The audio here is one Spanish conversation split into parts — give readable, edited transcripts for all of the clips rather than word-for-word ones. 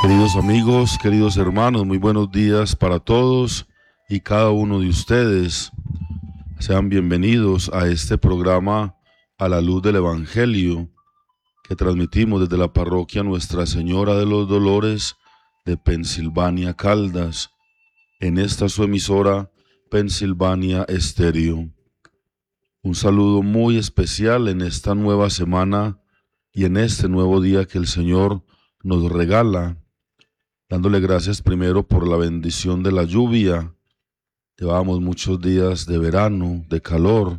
Queridos amigos, queridos hermanos, muy buenos días para todos y cada uno de ustedes. Sean bienvenidos a este programa A la Luz del Evangelio que transmitimos desde la parroquia Nuestra Señora de los Dolores de Pensilvania, Caldas, en esta su emisora Pensilvania Estéreo. Un saludo muy especial en esta nueva semana y en este nuevo día que el Señor nos regala, dándole gracias primero por la bendición de la lluvia. Llevábamos muchos días de verano, de calor,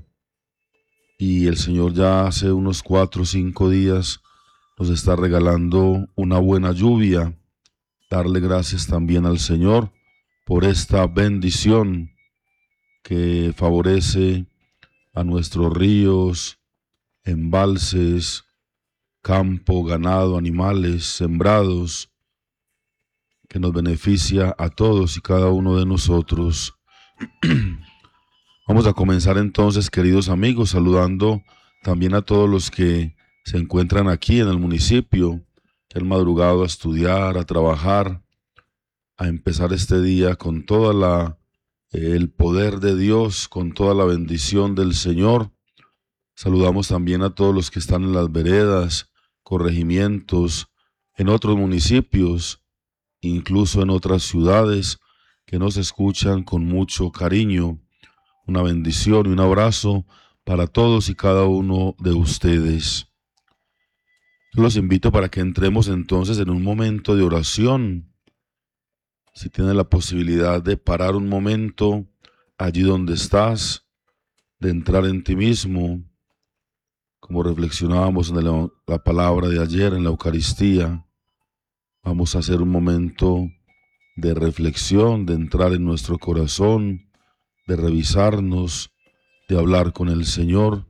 y el Señor ya hace unos 4 o 5 días nos está regalando una buena lluvia. Darle gracias también al Señor por esta bendición que favorece a nuestros ríos, embalses, campo, ganado, animales, sembrados, que nos beneficia a todos y cada uno de nosotros. Vamos a comenzar entonces, queridos amigos, saludando también a todos los que se encuentran aquí en el municipio, que han madrugado a estudiar, a trabajar, a empezar este día con toda el poder de Dios, con toda la bendición del Señor. Saludamos también a todos los que están en las veredas, corregimientos, en otros municipios, incluso en otras ciudades, que nos escuchan con mucho cariño. Una bendición y un abrazo para todos y cada uno de ustedes. Yo los invito para que entremos entonces en un momento de oración. Si tienes la posibilidad de parar un momento allí donde estás, de entrar en ti mismo, como reflexionábamos en la palabra de ayer en la Eucaristía, vamos a hacer un momento de reflexión, de entrar en nuestro corazón, de revisarnos, de hablar con el Señor.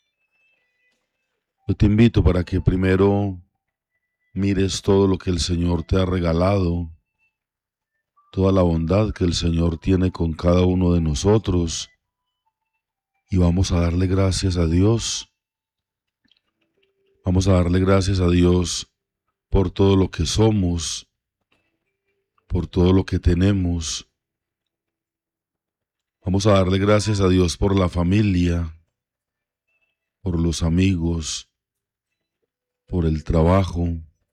Yo te invito para que primero mires todo lo que el Señor te ha regalado, toda la bondad que el Señor tiene con cada uno de nosotros, y vamos a darle gracias a Dios. Vamos a darle gracias a Dios por todo lo que somos, por todo lo que tenemos. Vamos a darle gracias a Dios por la familia, por los amigos, por el trabajo.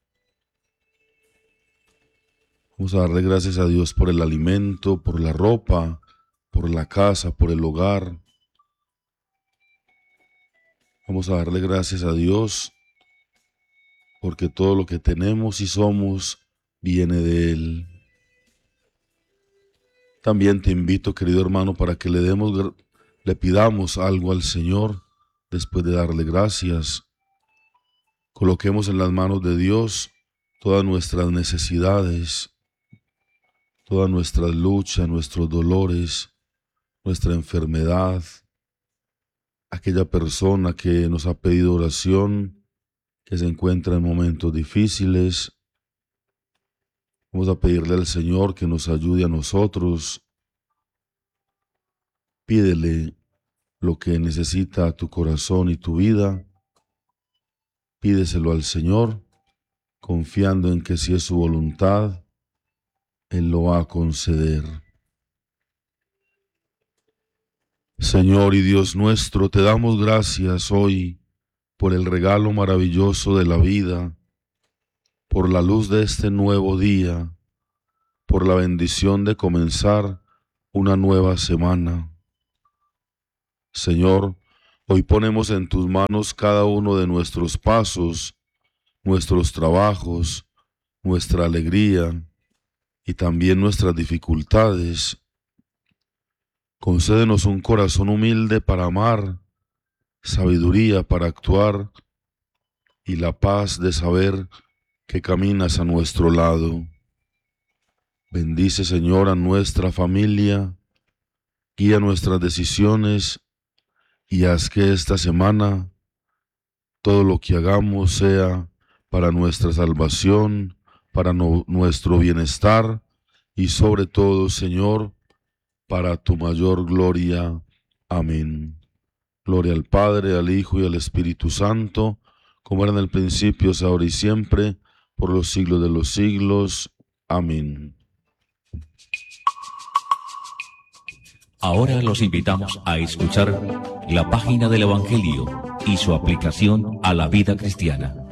Vamos a darle gracias a Dios por el alimento, por la ropa, por la casa, por el hogar. Vamos a darle gracias a Dios porque todo lo que tenemos y somos viene de Él. También te invito, querido hermano, para que le pidamos algo al Señor después de darle gracias. Coloquemos en las manos de Dios todas nuestras necesidades, todas nuestras luchas, nuestros dolores, nuestra enfermedad, aquella persona que nos ha pedido oración, que se encuentra en momentos difíciles. Vamos a pedirle al Señor que nos ayude a nosotros. Pídele lo que necesita tu corazón y tu vida. Pídeselo al Señor, confiando en que si es su voluntad, Él lo va a conceder. Señor y Dios nuestro, te damos gracias hoy por el regalo maravilloso de la vida, por la luz de este nuevo día, por la bendición de comenzar una nueva semana. Señor, hoy ponemos en tus manos cada uno de nuestros pasos, nuestros trabajos, nuestra alegría y también nuestras dificultades. Concédenos un corazón humilde para amar, sabiduría para actuar y la paz de saber que caminas a nuestro lado. Bendice, Señor, a nuestra familia, guía nuestras decisiones y haz que esta semana todo lo que hagamos sea para nuestra salvación, para nuestro bienestar y sobre todo, Señor, para tu mayor gloria. Amén. Gloria al Padre, al Hijo y al Espíritu Santo, como era en el principio, es ahora y siempre, por los siglos de los siglos. Amén. Ahora los invitamos a escuchar la página del Evangelio y su aplicación a la vida cristiana.